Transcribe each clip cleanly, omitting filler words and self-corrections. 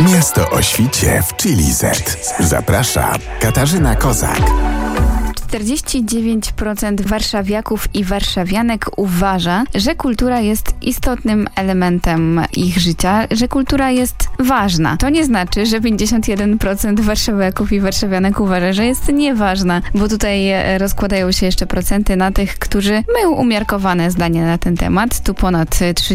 Miasto o świcie w Chili Z. Zaprasza Katarzyna Kozak. 49% warszawiaków i warszawianek uważa, że kultura jest istotnym elementem ich życia, że kultura jest ważna. To nie znaczy, że 51% warszawiaków i warszawianek uważa, że jest nieważna, bo tutaj rozkładają się jeszcze procenty na tych, którzy mają umiarkowane zdanie na ten temat. Tu ponad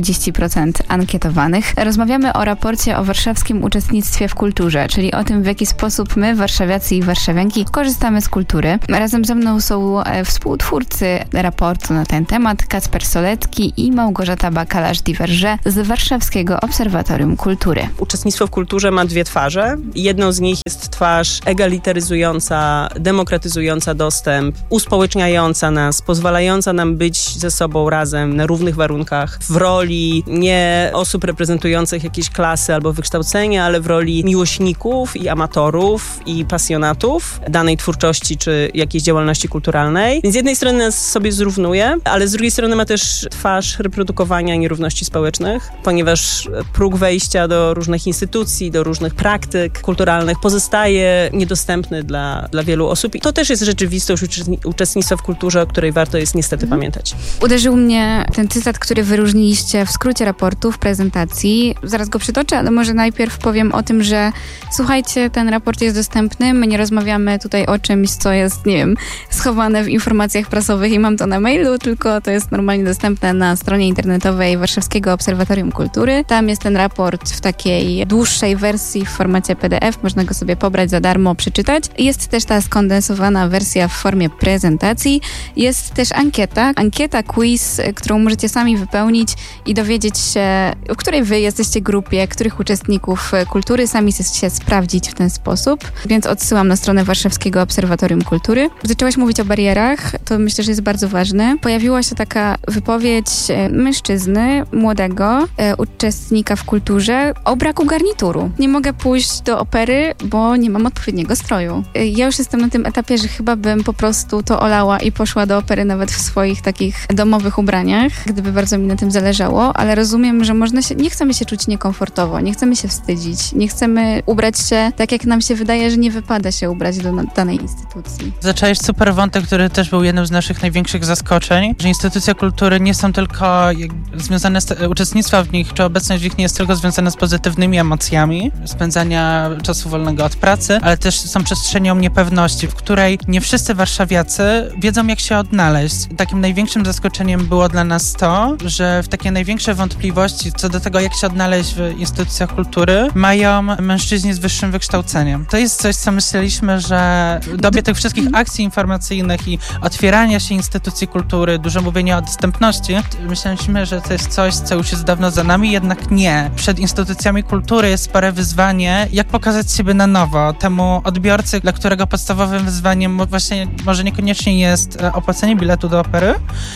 30% ankietowanych. Rozmawiamy o raporcie o warszawskim uczestnictwie w kulturze, czyli o tym, w jaki sposób my, warszawiacy i warszawianki, korzystamy z kultury. Razem ze mną są współtwórcy raportu na ten temat, Kacper Solecki i Małgorzata Bakalarz-Diverge z Warszawskiego Obserwatorium Kultury. Uczestnictwo w kulturze ma dwie twarze. Jedną z nich jest twarz egalitaryzująca, demokratyzująca dostęp, uspołeczniająca nas, pozwalająca nam być ze sobą razem na równych warunkach, w roli nie osób reprezentujących jakieś klasy albo wykształcenia, ale w roli miłośników i amatorów i pasjonatów danej twórczości czy jakiejś działalności kulturalnej. Więc z jednej strony nas sobie zrównuje, ale z drugiej strony ma też twarz reprodukowania nierówności społecznych, ponieważ próg wejścia do różnych instytucji, do różnych praktyk kulturalnych pozostaje niedostępny dla wielu osób. I to też jest rzeczywistość uczestnictwa w kulturze, o której warto jest niestety pamiętać. Uderzył mnie ten cytat, który wyróżniliście w skrócie raportu, w prezentacji. Zaraz go przytoczę, ale może najpierw powiem o tym, że słuchajcie, ten raport jest dostępny, my nie rozmawiamy tutaj o czymś, co jest, nie wiem, schowane w informacjach prasowych i mam to na mailu, tylko to jest normalnie dostępne na stronie internetowej Warszawskiego Obserwatorium Kultury. Tam jest ten raport w takiej dłuższej wersji w formacie PDF, można go sobie pobrać za darmo, przeczytać. Jest też ta skondensowana wersja w formie prezentacji. Jest też ankieta, quiz, którą możecie sami wypełnić i dowiedzieć się, o której wy jesteście grupie, których uczestników kultury, sami się sprawdzić w ten sposób. Więc odsyłam na stronę Warszawskiego Obserwatorium Kultury. Zaczęłaś mówić o barierach, to myślę, że jest bardzo ważne. Pojawiła się taka wypowiedź mężczyzny, młodego uczestnika w kulturze o braku garnituru. Nie mogę pójść do opery, bo nie mam odpowiedniego stroju. Ja już jestem na tym etapie, że chyba bym po prostu to olała i poszła do opery nawet w swoich takich domowych ubraniach, gdyby bardzo mi na tym zależało, ale rozumiem, że nie chcemy się czuć niekomfortowo, nie chcemy się wstydzić, nie chcemy ubrać się tak, jak nam się wydaje, że nie wypada się ubrać do danej instytucji. Zacząłeś super wątek, który też był jednym z naszych największych zaskoczeń, że instytucje kultury nie są tylko związane z uczestnictwa w nich, czy obecność w nich nie jest tylko związana z pozytywnymi emocjami, spędzania czasu wolnego od pracy, ale też są przestrzenią niepewności, w której nie wszyscy warszawiacy wiedzą, jak się odnaleźć. Takim największym zaskoczeniem było dla nas to, że w takie największe wątpliwości co do tego, jak się odnaleźć w instytucjach kultury, mają mężczyźni z wyższym wykształceniem. To jest coś, co myśleliśmy, że w dobie tych wszystkich akcji informacyjnych i otwierania się instytucji kultury, dużo mówienia o dostępności, myśleliśmy, że to jest coś, co już jest dawno za nami, jednak nie. Przed instytucjami kultury jest spore wyzwanie, jak pokazać siebie na nowo temu odbiorcy, dla którego podstawowym wyzwaniem właśnie może niekoniecznie jest opłacenie biletu do opery,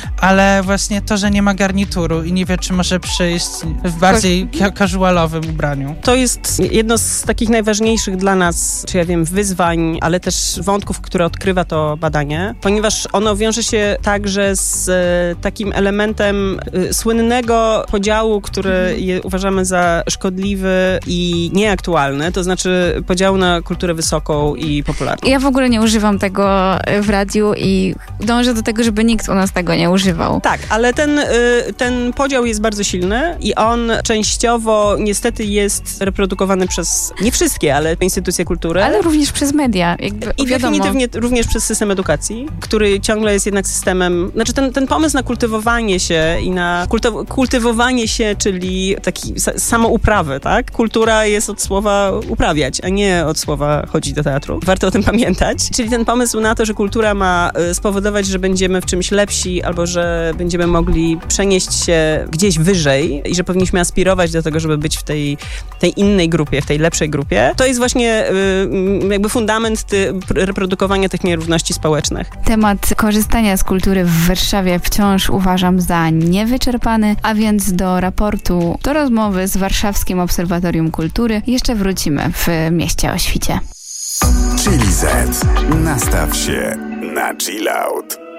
ale właśnie to, że nie ma garnituru i nie wie, czy może przyjść w bardziej casualowym ubraniu. To jest jedno z takich najważniejszych dla nas, czy ja wiem, wyzwań, ale też wątków, które odkrywa to badanie, ponieważ ono wiąże się także z takim elementem słynnego podziału, który uważamy za szkodliwy i nieaktualny, to znaczy podziału na kulturę wysoką i popularną. Ja w ogóle nie używam tego w radiu i dążę do tego, żeby nikt u nas tego nie używał. Tak, ale ten podział jest bardzo silny i on częściowo niestety jest reprodukowany przez, nie wszystkie, ale instytucje kultury. Ale również przez media. I definitywnie również przez system edukacji, który ciągle jest jednak systemem, znaczy ten pomysł na kultywowanie się i na kultywowanie się, czyli taki samouprawy, tak? Kultura jest od słowa uprawiać, a nie od słowa chodzić do teatru. Warto o tym pamiętać. Czyli ten pomysł na to, że kultura ma spowodować, że będziemy w czymś lepsi albo że będziemy mogli przenieść się gdzieś wyżej i że powinniśmy aspirować do tego, żeby być w tej innej grupie, w tej lepszej grupie. To jest właśnie jakby fundament reprodukowania tych nierówności społecznych. Temat korzystania z kultury w Warszawie wciąż uważam za niewyczerpany, a więc do raportu, do rozmowy z Warszawskim Obserwatorium Kultury jeszcze wrócimy w Mieście o Świcie. Chili Z. Nastaw się na chill out.